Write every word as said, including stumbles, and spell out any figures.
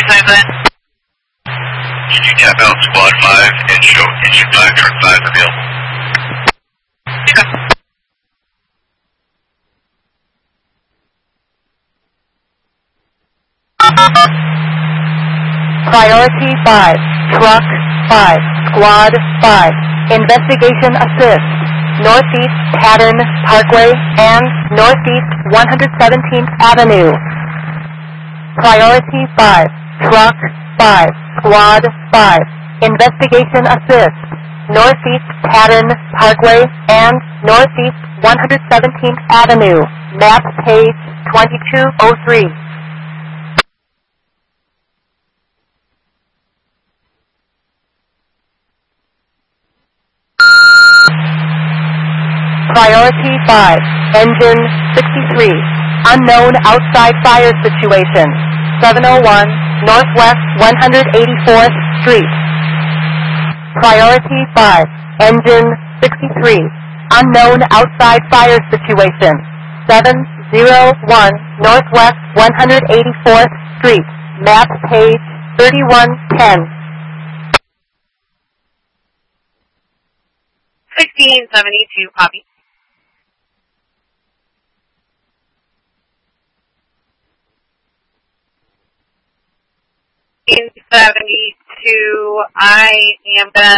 times that? Can you tap out squad five and show engine five, truck five available? Okay. Priority five, Truck five, Squad five, Investigation Assist, Northeast Pattern Parkway and Northeast one hundred seventeenth Avenue. Priority five, Truck five, Squad five, Investigation Assist, Northeast Pattern Parkway and Northeast one hundred seventeenth Avenue. Map page twenty-two oh three. Priority five, Engine sixty-three, Unknown Outside Fire Situation, seven oh one Northwest one hundred eighty-fourth Street. Priority five, Engine sixty-three, Unknown Outside Fire Situation, seven oh one Northwest one hundred eighty-fourth Street. Map page thirty-one ten. sixteen seventy-two, copy. sixteen seventy-two, I am going to